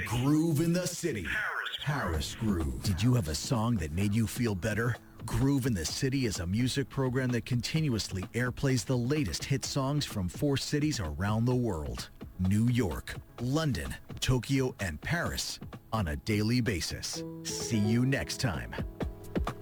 Groove in the City. Paris Groove. Did you have a song that made you feel better? Groove in the City is a music program that continuously airplays the latest hit songs from 4 cities around the world. New York, London, Tokyo, and Paris on a daily basis. See you next time.